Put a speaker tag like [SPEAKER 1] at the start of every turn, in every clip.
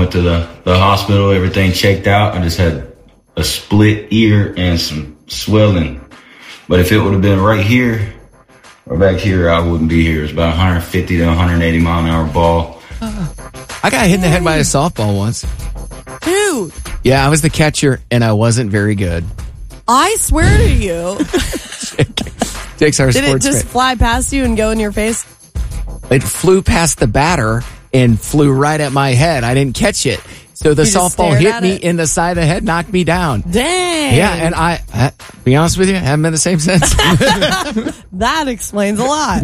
[SPEAKER 1] went to the hospital, everything checked out. I just had a split ear and some swelling. But if it would have been right here or back here, I wouldn't be here. It's about 150 to 180 mile an hour ball.
[SPEAKER 2] I got hit in the head by a softball once.
[SPEAKER 3] Dude.
[SPEAKER 2] Yeah, I was the catcher, and I wasn't very good.
[SPEAKER 3] I swear to you.
[SPEAKER 2] Jake's our
[SPEAKER 3] Did
[SPEAKER 2] sports
[SPEAKER 3] it just
[SPEAKER 2] fan.
[SPEAKER 3] fly past you and go in your face?
[SPEAKER 2] It flew past the batter and flew right at my head. I didn't catch it. So the
[SPEAKER 3] You just
[SPEAKER 2] softball
[SPEAKER 3] stared
[SPEAKER 2] hit
[SPEAKER 3] at
[SPEAKER 2] me
[SPEAKER 3] it?
[SPEAKER 2] in the side of the head, knocked me down.
[SPEAKER 3] Dang.
[SPEAKER 2] Yeah, and I be honest with you, haven't been the same since.
[SPEAKER 3] That explains a lot.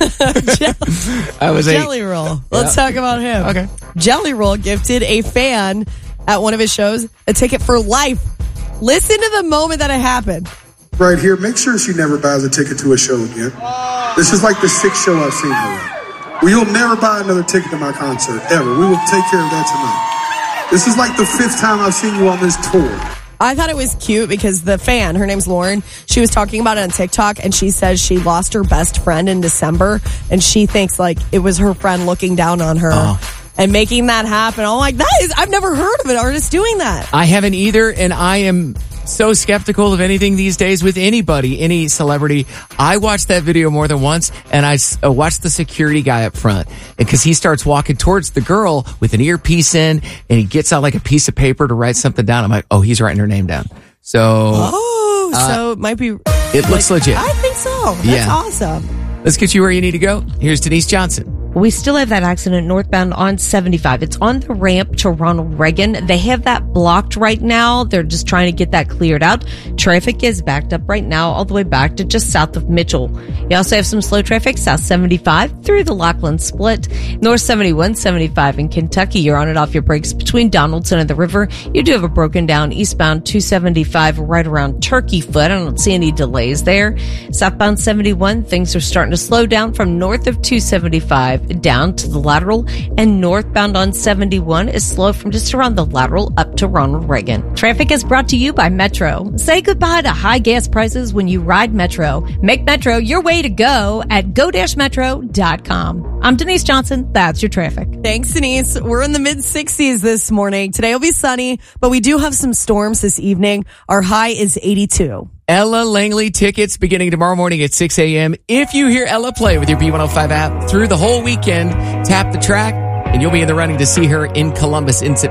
[SPEAKER 2] I was
[SPEAKER 3] Jelly Roll. Let's talk about him.
[SPEAKER 2] Okay.
[SPEAKER 3] Jelly Roll gifted a fan at one of his shows a ticket for life. Listen to the moment that it happened.
[SPEAKER 4] Right here, make sure she never buys a ticket to a show again. This is like the 6th show I've seen her at. Well, you'll never buy another ticket to my concert, ever. We will take care of that tonight. This is like the 5th time I've seen you on this tour.
[SPEAKER 3] I thought it was cute because the fan, her name's Lauren, she was talking about it on TikTok, and she says she lost her best friend in December, and she thinks like it was her friend looking down on her and making that happen. I'm like, I've never heard of an artist doing that.
[SPEAKER 2] I haven't either, and I am so skeptical of anything these days with anybody, any celebrity. I watched that video more than once, and I watched the security guy up front because he starts walking towards the girl with an earpiece in, and he gets out like a piece of paper to write something down. I'm like, oh, he's writing her name down. So,
[SPEAKER 3] So it might be.
[SPEAKER 2] it looks legit.
[SPEAKER 3] I think so. That's
[SPEAKER 2] Yeah.
[SPEAKER 3] awesome.
[SPEAKER 2] Let's get you where you need to go. Here's Denise Johnson.
[SPEAKER 5] We still have that accident northbound on 75. It's on the ramp to Ronald Reagan. They have that blocked right now. They're just trying to get that cleared out. Traffic is backed up right now all the way back to just south of Mitchell. You also have some slow traffic south 75 through the Lockland split. North 71, 75 in Kentucky. You're on and off your brakes between Donaldson and the river. You do have a broken down eastbound 275 right around Turkey Foot. I don't see any delays there. Southbound 71, things are starting to slow down from north of 275 down to the lateral, and northbound on 71 is slow from just around the lateral up to Ronald Reagan. Traffic is brought to you by Metro. Say goodbye to high gas prices when you ride Metro. Make Metro your way to go at go-metro.com. I'm Denise Johnson. That's your traffic.
[SPEAKER 3] Thanks, Denise. We're in the mid-60s this morning. Today will be sunny, but we do have some storms this evening. Our high is 82.
[SPEAKER 2] Ella Langley tickets beginning tomorrow morning at 6 a.m. If you hear Ella play with your B105 app through the whole weekend, tap the track, and you'll be in the running to see her in Columbus in September.